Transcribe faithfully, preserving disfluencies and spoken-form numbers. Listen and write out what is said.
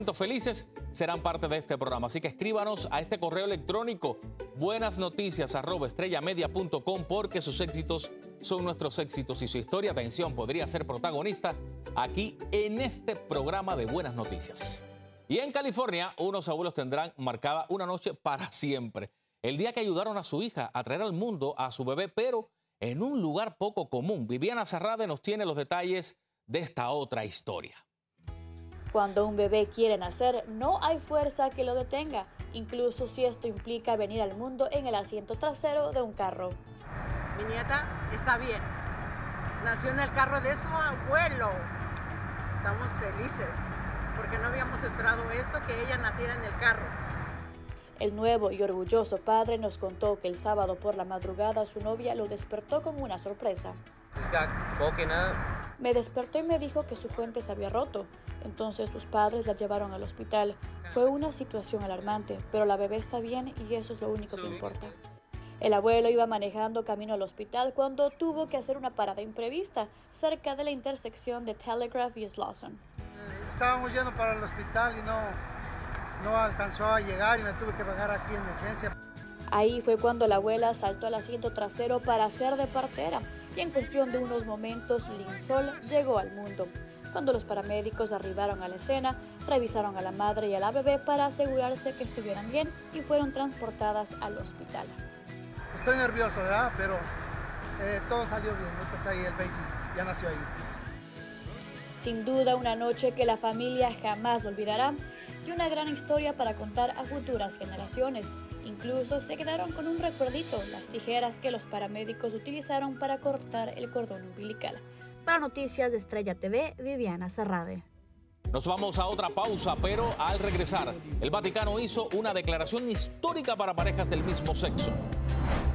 felices serán parte de este programa. Así que escríbanos a este correo electrónico buenasnoticias arroba estrellamedia punto com porque sus éxitos son nuestros éxitos y su historia, atención, podría ser protagonista aquí en este programa de Buenas Noticias. Y en California, unos abuelos tendrán marcada una noche para siempre. El día que ayudaron a su hija a traer al mundo a su bebé, pero en un lugar poco común. Viviana Zarrade nos tiene los detalles de esta otra historia. Cuando un bebé quiere nacer, no hay fuerza que lo detenga, incluso si esto implica venir al mundo en el asiento trasero de un carro. Mi nieta está bien. Nació en el carro de su abuelo. Estamos felices porque no habíamos esperado esto, que ella naciera en el carro. El nuevo y orgulloso padre nos contó que el sábado por la madrugada su novia lo despertó con una sorpresa. Me despertó y me dijo que su fuente se había roto. Entonces sus padres la llevaron al hospital. Fue una situación alarmante, pero la bebé está bien y eso es lo único que importa. El abuelo iba manejando camino al hospital cuando tuvo que hacer una parada imprevista cerca de la intersección de Telegraph y Slauson. Estábamos yendo para el hospital y no, no alcanzó a llegar y me tuve que bajar aquí en emergencia. Ahí fue cuando la abuela saltó al asiento trasero para hacer de partera y en cuestión de unos momentos Linsol llegó al mundo. Cuando los paramédicos arribaron a la escena, revisaron a la madre y a la bebé para asegurarse que estuvieran bien y fueron transportadas al hospital. Estoy nervioso, ¿verdad? Pero eh, todo salió bien. Ahorita está ahí el baby, ya nació ahí. Sin duda una noche que la familia jamás olvidará y una gran historia para contar a futuras generaciones. Incluso se quedaron con un recuerdito, las tijeras que los paramédicos utilizaron para cortar el cordón umbilical. Para Noticias de Estrella T V, Viviana Zarrade. Nos vamos a otra pausa, pero al regresar, el Vaticano hizo una declaración histórica para parejas del mismo sexo.